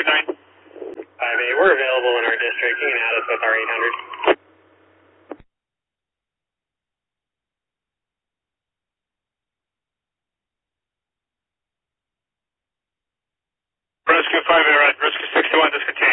Rescue 9. 5A, we're available in our district. You can add us with our 800. Rescue 5A, right. Rescue 61, discontinue.